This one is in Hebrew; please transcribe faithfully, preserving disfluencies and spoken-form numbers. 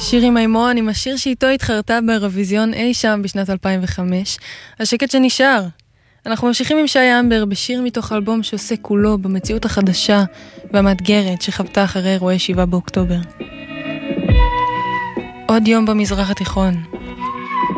שירי מימון עם השיר שאיתו התחרתה באירוויזיון אי שם בשנת אלפיים וחמש, השקט שנשאר. אנחנו ממשיכים עם שי אמבר בשיר מתוך אלבום שעושה כולו במציאות החדשה והמאתגרת שחוותה אחרי אירועי שבעה באוקטובר. עוד יום במזרח התיכון.